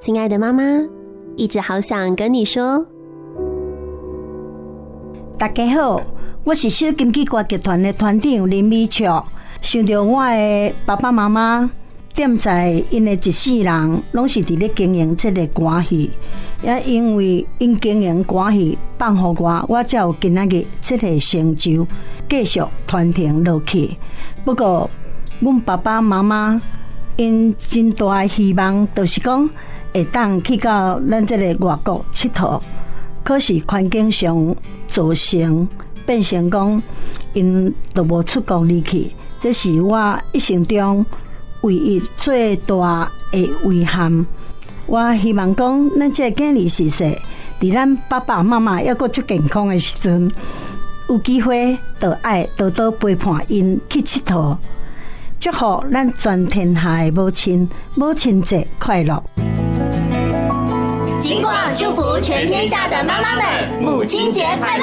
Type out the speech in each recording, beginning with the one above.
亲爱的妈妈，一直好想跟你说。 大家好，我是小金鸡歌剧团的团长林美巧。想到我的爸爸妈妈踮在因的一世人拢是伫咧经营这个歌戏，也因为因经营歌戏放互我才有今仔日这个成就，继续传承落去。不过，阮爸爸妈妈因真大的希望，就是讲会当去到咱这个外国佚佗，可是环境上造成变成讲因都无出国离去，这是我一生中唯一最大的遗憾。我希望讲咱这个囝儿时势，伫咱爸爸妈妈还阁足健康的时阵，有机会就爱多多陪伴因去佚佗。祝福咱全天下的母亲母亲节快乐！ 金广祝福全天下的妈妈们，母亲节快乐！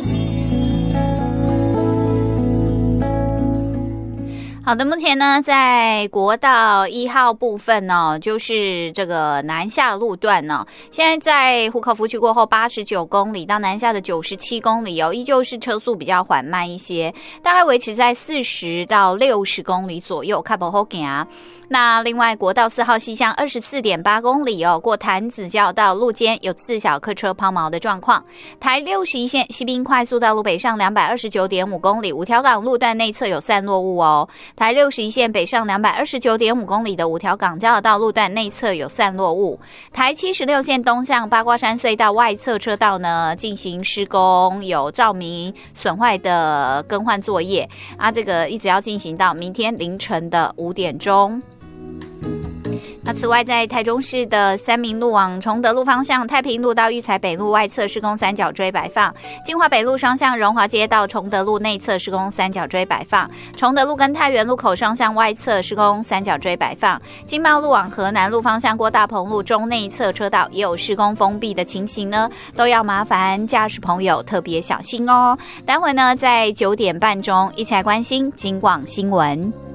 好的，目前呢，在国道1号部分呢，就是这个南下路段呢，现在在湖口福区过后89公里到南下的97公里哦，依旧是车速比较缓慢一些，大概维持在40到60公里左右，较不好行。那另外国道4号西向24.8公里哦，过潭子交道路肩有4小客车抛锚的状况。台61线西滨快速道路北上229.5公里，五条港路段内侧有散落物哦。台61线北上229.5公里的五条港交流道路段内侧有散落物。台76线东向八卦山隧道外侧车道呢进行施工，有照明损坏的更换作业啊，这个一直要进行到明天凌晨的5点钟。那此外，在台中市的三民路往崇德路方向，太平路到育才北路外侧施工三角锥摆放；金华北路双向荣华街到崇德路内侧施工三角锥摆放；崇德路跟太原路口双向外侧施工三角锥摆放；金茂路往河南路方向过大鹏路中内侧车道也有施工封闭的情形呢，都要麻烦驾驶朋友特别小心哦。待会呢，在9点半钟一起来关心金广新闻。